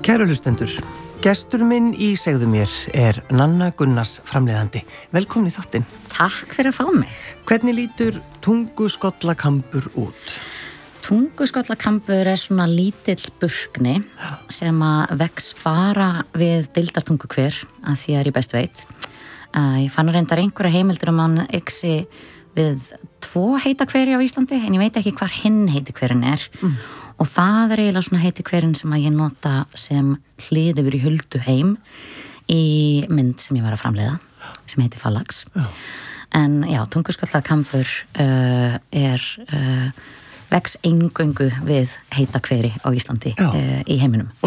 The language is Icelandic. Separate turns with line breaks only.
Kæru hlustendur, gestur minn í Segðu mér Nanna Gunnars framleiðandi. Velkomin í þáttinn.
Takk fyrir að fá mig.
Hvernig lítur tunguskollakambur út?
Tunguskollakambur svona lítill burkni sem að vex bara við deildartungukver að því að ég best veit. Ég fann reyndar einhverja heimildir hann yxi við 2 heitakveri á Íslandi en ég veit ekki hvar hinn heitikverin og það eiginlega svona heitikverin sem að ég nota sem hlið yfir í huldu heim í mynd sem ég var að framleiða sem heitir Fallax. En já, tunguskollakambur vex eingöngu við heitakveri á Íslandi í heiminum.